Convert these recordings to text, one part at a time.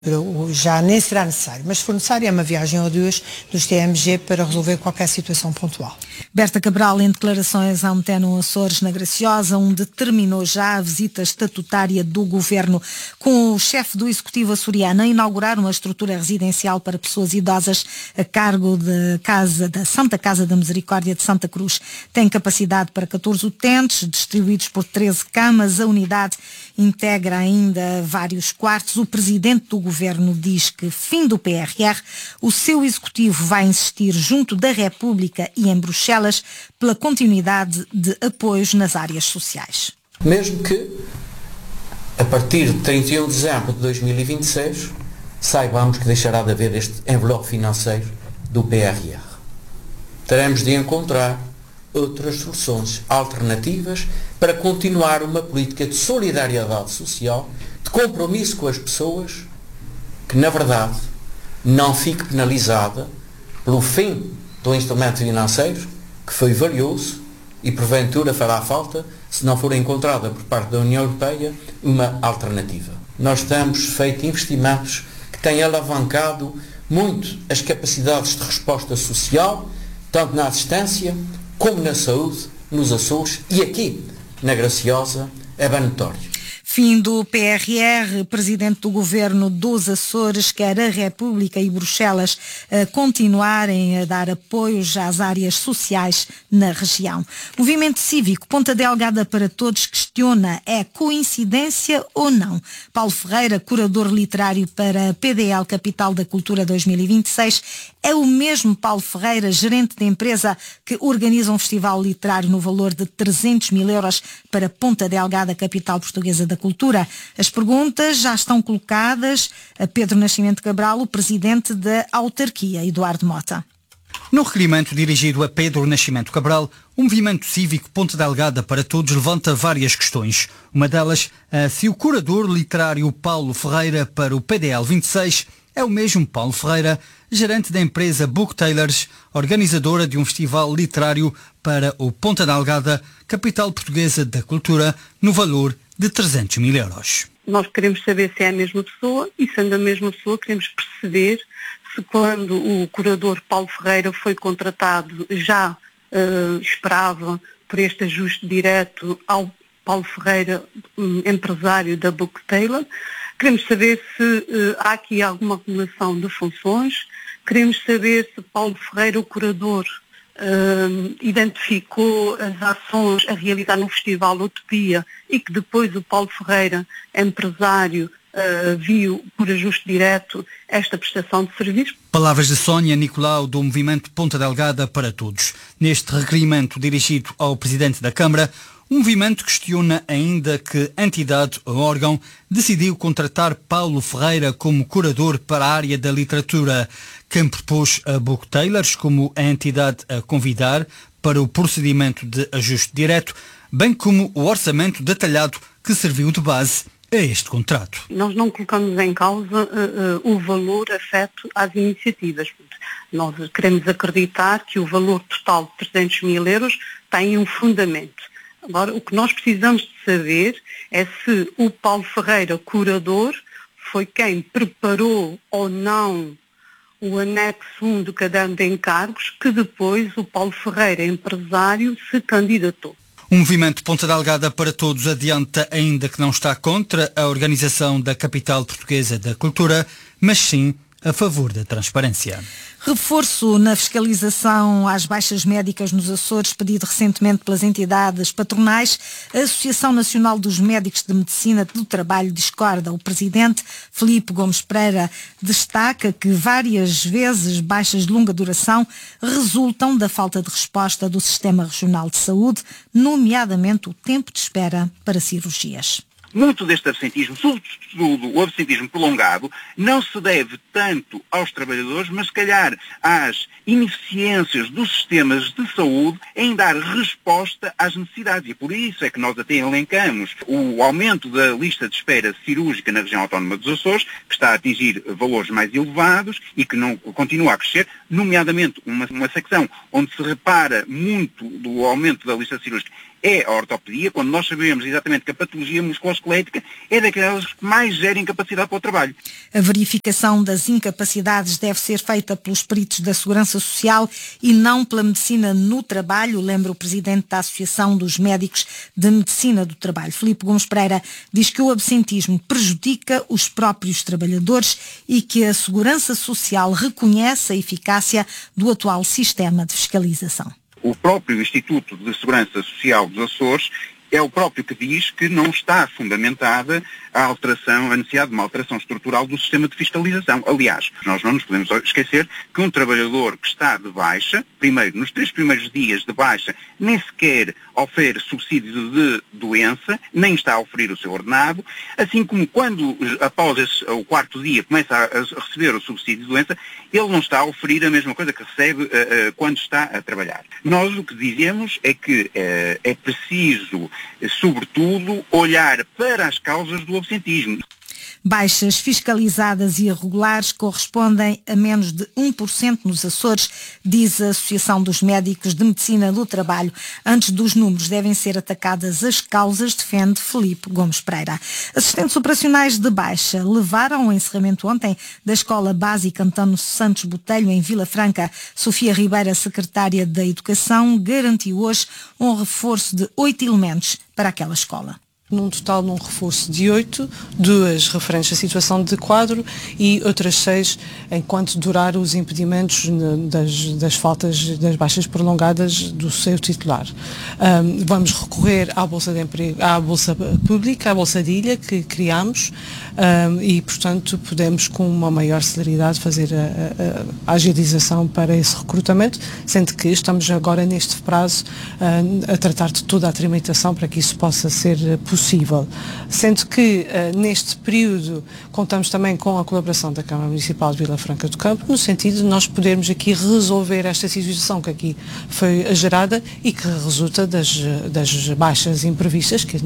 Já nem será necessário, mas se for necessário é uma viagem ou duas dos TMG para resolver qualquer situação pontual. Berta Cabral, em declarações à Antena Açores na Graciosa, onde terminou já a visita estatutária do Governo com o chefe do Executivo açoriano a inaugurar uma estrutura residencial para pessoas idosas a cargo da Santa Casa da Misericórdia de Santa Cruz. Tem capacidade para 14 utentes, distribuídos por 13 camas. A unidade integra ainda vários quartos. O presidente do Governo diz que, fim do PRR, o seu Executivo vai insistir junto da República e em Bruxelas pela continuidade de apoios nas áreas sociais. Mesmo que, a partir de 31 de dezembro de 2026, saibamos que deixará de haver este envelope financeiro do PRR. Teremos de encontrar outras soluções alternativas para continuar uma política de solidariedade social, de compromisso com as pessoas, que, na verdade, não fique penalizada pelo fim do instrumento financeiro, que foi valioso e, porventura, fará falta, se não for encontrada por parte da União Europeia, uma alternativa. Nós temos feito investimentos que têm alavancado muito as capacidades de resposta social, tanto na assistência como na saúde, nos Açores e aqui, na Graciosa, é bem notório. Fim do PRR, presidente do Governo dos Açores quer a República e Bruxelas continuarem a dar apoios às áreas sociais na região. Movimento Cívico Ponta Delgada para Todos questiona: é coincidência ou não? Paulo Ferreira, curador literário para a PDL Capital da Cultura 2026, é o mesmo Paulo Ferreira, gerente de empresa que organiza um festival literário no valor de 300 mil euros para Ponta Delgada, capital portuguesa da cultura. As perguntas já estão colocadas a Pedro Nascimento Cabral, o presidente da autarquia, Eduardo Mota. No requerimento dirigido a Pedro Nascimento Cabral, o Movimento Cívico Ponta Delgada para Todos levanta várias questões. Uma delas, se o curador literário Paulo Ferreira para o PDL 26 é o mesmo Paulo Ferreira, gerente da empresa Booktailers, organizadora de um festival literário para o Ponta Delgada, capital portuguesa da cultura, no valor de 300 mil euros. Nós queremos saber se é a mesma pessoa e, sendo a mesma pessoa, queremos perceber se, quando o curador Paulo Ferreira foi contratado, já esperava por este ajuste direto ao Paulo Ferreira, empresário da Booktailers. Queremos saber se há aqui alguma acumulação de funções. Queremos saber se Paulo Ferreira, o curador, identificou as ações a realizar no Festival Utopia e que depois o Paulo Ferreira, empresário, viu por ajuste direto esta prestação de serviços. Palavras de Sónia Nicolau, do Movimento Ponta Delgada para Todos. Neste requerimento dirigido ao Presidente da Câmara, o movimento questiona ainda que a entidade ou órgão decidiu contratar Paulo Ferreira como curador para a área da literatura. Quem propôs a Booktailers como a entidade a convidar para o procedimento de ajuste direto, bem como o orçamento detalhado que serviu de base a este contrato. Nós não colocamos em causa o valor afeto às iniciativas. Nós queremos acreditar que o valor total de 300 mil euros tem um fundamento. Agora, o que nós precisamos de saber é se o Paulo Ferreira, curador, foi quem preparou ou não o anexo 1 do caderno de encargos, que depois o Paulo Ferreira, empresário, se candidatou. O Movimento Ponta Delgada para Todos adianta ainda que não está contra a organização da capital portuguesa da cultura, mas sim a favor da transparência. Reforço na fiscalização às baixas médicas nos Açores, pedido recentemente pelas entidades patronais. A Associação Nacional dos Médicos de Medicina do Trabalho discorda. O presidente, Filipe Gomes Pereira, destaca que várias vezes baixas de longa duração resultam da falta de resposta do Sistema Regional de Saúde, nomeadamente o tempo de espera para cirurgias. Muito deste absentismo, sobretudo o absentismo prolongado, não se deve tanto aos trabalhadores, mas se calhar às ineficiências dos sistemas de saúde em dar resposta às necessidades. E por isso é que nós até elencamos o aumento da lista de espera cirúrgica na região autónoma dos Açores, que está a atingir valores mais elevados e que não continua a crescer, nomeadamente uma secção onde se repara muito do aumento da lista cirúrgica é a ortopedia, quando nós sabemos exatamente que a patologia musculoesquelética é daquelas que mais gera incapacidade para o trabalho. A verificação das incapacidades deve ser feita pelos peritos da Segurança Social e não pela medicina no trabalho, lembra o presidente da Associação dos Médicos de Medicina do Trabalho. Filipe Gomes Pereira diz que o absentismo prejudica os próprios trabalhadores e que a Segurança Social reconhece a eficácia do atual sistema de fiscalização. O próprio Instituto de Segurança Social dos Açores é o próprio que diz que não está fundamentada a necessidade de uma alteração estrutural do sistema de fiscalização. Aliás, nós não nos podemos esquecer que um trabalhador que está de baixa, primeiro, nos 3 primeiros dias de baixa, nem sequer oferece subsídio de doença, nem está a oferecer o seu ordenado, assim como quando, após o 4º dia, começa a receber o subsídio de doença, ele não está a oferecer a mesma coisa que recebe quando está a trabalhar. Nós o que dizemos é que é preciso, sobretudo, olhar para as causas do absentismo. Baixas fiscalizadas e irregulares correspondem a menos de 1% nos Açores, diz a Associação dos Médicos de Medicina do Trabalho. Antes dos números devem ser atacadas as causas, defende Filipe Gomes Pereira. Assistentes operacionais de baixa levaram ao encerramento ontem da Escola Básica António Santos Botelho, em Vila Franca. Sofia Ribeira, secretária da Educação, garantiu hoje um reforço de 8 elementos para aquela escola. Num total, num reforço de 8, 2 referentes à situação de quadro e outras 6 enquanto durar os impedimentos das faltas, das baixas prolongadas do seu titular. Vamos recorrer à Bolsa de Emprego, à Bolsa Pública, à Bolsa de Ilha que criámos e, portanto, podemos com uma maior celeridade fazer a agilização para esse recrutamento, sendo que estamos agora neste prazo a tratar de toda a tramitação para que isso possa ser possível. Sendo que neste período contamos também com a colaboração da Câmara Municipal de Vila Franca do Campo, no sentido de nós podermos aqui resolver esta situação que aqui foi gerada e que resulta das baixas imprevistas que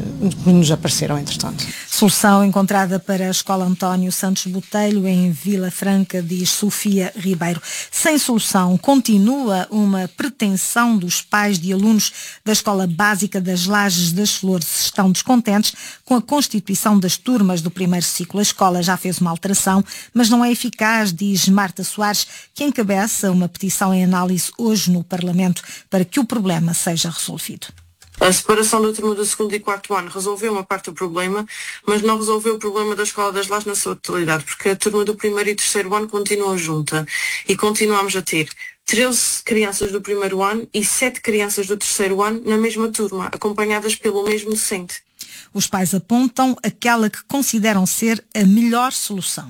nos apareceram entretanto. Solução encontrada para a Escola António Santos Botelho, em Vila Franca, diz Sofia Ribeiro. Sem solução, continua uma pretensão dos pais de alunos da Escola Básica das Lajes das Flores. Estão descontentes com a constituição das turmas do primeiro ciclo. A escola já fez uma alteração, mas não é eficaz, diz Marta Soares, que encabeça uma petição em análise hoje no Parlamento para que o problema seja resolvido. A separação da turma do 2º e 4º ano resolveu uma parte do problema, mas não resolveu o problema da Escola das Lajes na sua totalidade, porque a turma do 1º e 3º ano continua junta e continuamos a ter 13 crianças do 1º ano e 7 crianças do 3º ano na mesma turma, acompanhadas pelo mesmo docente. Os pais apontam aquela que consideram ser a melhor solução.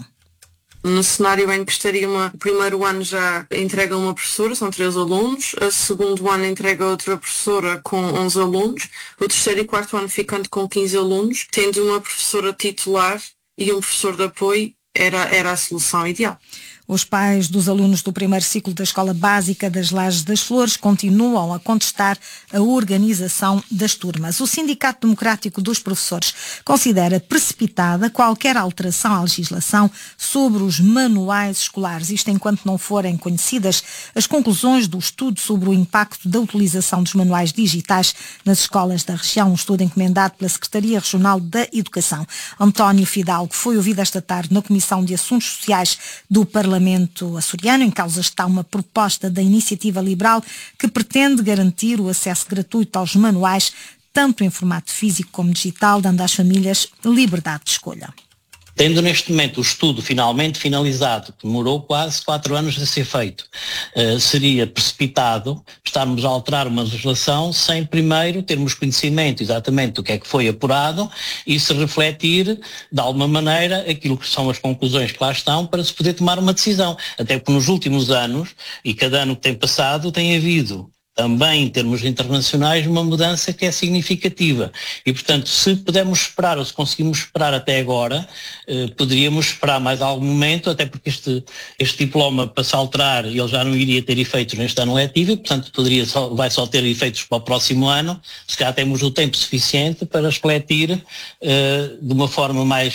No cenário em que estaria o 1º ano já entrega uma professora, são 3 alunos, o 2º ano entrega outra professora com 11 alunos, o 3º e 4º ano ficando com 15 alunos, tendo uma professora titular e um professor de apoio, era a solução ideal. Os pais dos alunos do primeiro ciclo da Escola Básica das Lajes das Flores continuam a contestar a organização das turmas. O Sindicato Democrático dos Professores considera precipitada qualquer alteração à legislação sobre os manuais escolares, isto enquanto não forem conhecidas as conclusões do estudo sobre o impacto da utilização dos manuais digitais nas escolas da região, um estudo encomendado pela Secretaria Regional da Educação. António Fidalgo foi ouvido esta tarde na Comissão de Assuntos Sociais do Parlamento açoriano. Em causa está uma proposta da Iniciativa Liberal que pretende garantir o acesso gratuito aos manuais, tanto em formato físico como digital, dando às famílias liberdade de escolha. Tendo neste momento o estudo finalmente finalizado, que demorou quase 4 anos a ser feito, seria precipitado estarmos a alterar uma legislação sem primeiro termos conhecimento exatamente do que é que foi apurado e se refletir, de alguma maneira, aquilo que são as conclusões que lá estão para se poder tomar uma decisão. Até porque nos últimos anos, e cada ano que tem passado, tem havido também em termos internacionais uma mudança que é significativa e, portanto, se pudermos esperar ou se conseguimos esperar até agora, poderíamos esperar mais algum momento, até porque este diploma, para se alterar, ele já não iria ter efeitos neste ano letivo e, portanto, vai só ter efeitos para o próximo ano. Se calhar temos o tempo suficiente para refletir de uma forma mais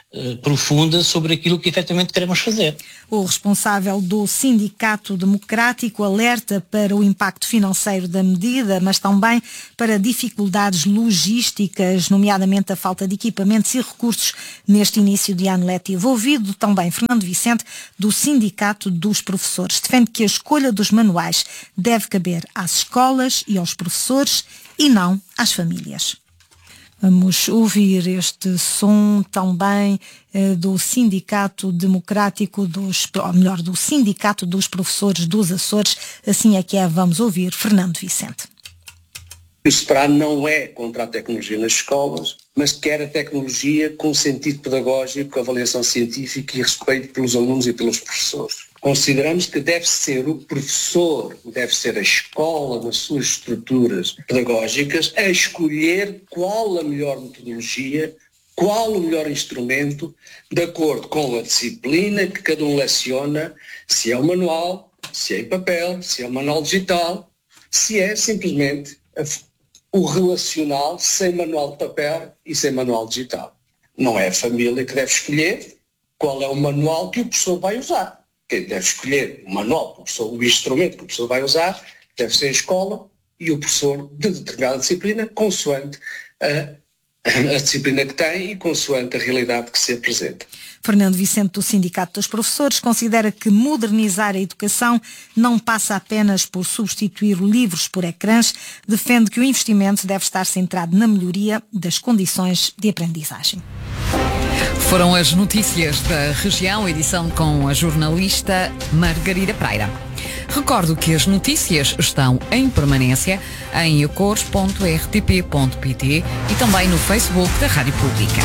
profunda sobre aquilo que efetivamente queremos fazer. O responsável do Sindicato Democrático alerta para o impacto financeiro da medida, mas também para dificuldades logísticas, nomeadamente a falta de equipamentos e recursos neste início de ano letivo. Ouvido também Fernando Vicente, do Sindicato dos Professores. Defende que a escolha dos manuais deve caber às escolas e aos professores e não às famílias. Vamos ouvir este som também do Sindicato Democrático do Sindicato dos Professores dos Açores. Assim é que é, vamos ouvir Fernando Vicente. O SEPRAD não é contra a tecnologia nas escolas, mas quer a tecnologia com sentido pedagógico, avaliação científica e respeito pelos alunos e pelos professores. Consideramos que deve ser o professor, deve ser a escola nas suas estruturas pedagógicas a escolher qual a melhor metodologia, qual o melhor instrumento, de acordo com a disciplina que cada um leciona, se é o manual, se é em papel, se é o manual digital, se é simplesmente o relacional sem manual de papel e sem manual digital. Não é a família que deve escolher qual é o manual que o professor vai usar. Quem deve escolher o manual, o instrumento que o professor vai usar, deve ser a escola e o professor de determinada disciplina, consoante a disciplina que tem e consoante a realidade que se apresenta. Fernando Vicente, do Sindicato dos Professores, considera que modernizar a educação não passa apenas por substituir livros por ecrãs, defende que o investimento deve estar centrado na melhoria das condições de aprendizagem. Foram as notícias da região, edição com a jornalista Margarida Pereira. Recordo que as notícias estão em permanência em acores.rtp.pt e também no Facebook da Rádio Pública.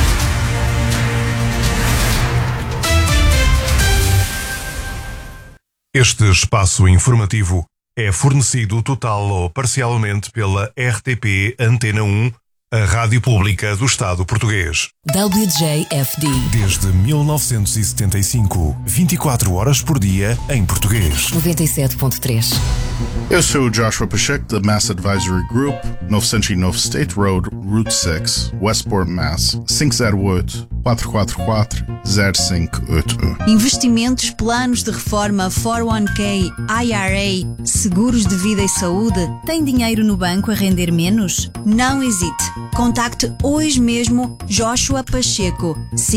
Este espaço informativo é fornecido total ou parcialmente pela RTP Antena 1, a Rádio Pública do Estado Português. WJFD. Desde 1975, 24 horas por dia em português. 97.3. Eu sou o Joshua Pacheco da Mass Advisory Group, 909 State Road, Route 6, Westport, Mass. 508-444-0581. Investimentos, planos de reforma, 401k, IRA, seguros de vida e saúde. Tem dinheiro no banco a render menos? Não hesite. Contacte hoje mesmo Joshua Pacheco,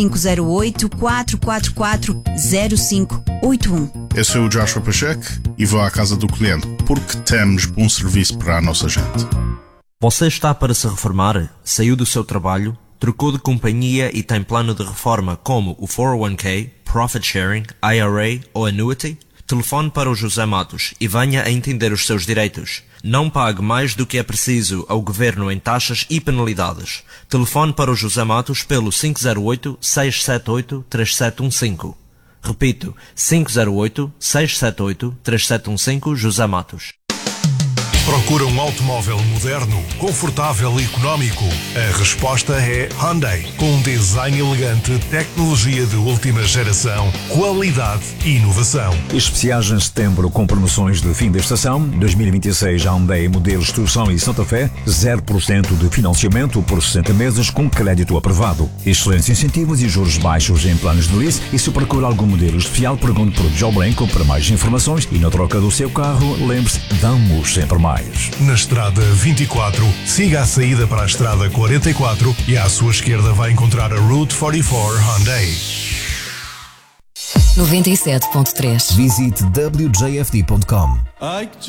508-444-0581. Eu sou o Joshua Pacheco e vou à casa do cliente porque temos bom serviço para a nossa gente. Você está para se reformar? Saiu do seu trabalho? Trocou de companhia e tem plano de reforma como o 401k, Profit Sharing, IRA ou Annuity? Telefone para o José Matos e venha a entender os seus direitos. Não pague mais do que é preciso ao Governo em taxas e penalidades. Telefone para o José Matos pelo 508-678-3715. Repito, 508-678-3715 José Matos. Procura um automóvel moderno, confortável e económico? A resposta é Hyundai. Com um design elegante, tecnologia de última geração, qualidade e inovação. Especiais em setembro com promoções de fim da estação. 2026 Hyundai modelos Tucson e Santa Fé. 0% de financiamento por 60 meses com crédito aprovado. Excelentes incentivos e juros baixos em planos de lease. E se procura algum modelo especial, pergunte por João Branco para mais informações. E na troca do seu carro, lembre-se, damos sempre mais. Na Estrada 24, siga a saída para a Estrada 44 e à sua esquerda vai encontrar a Route 44 Hyundai. 97.3. Visite wjfd.com.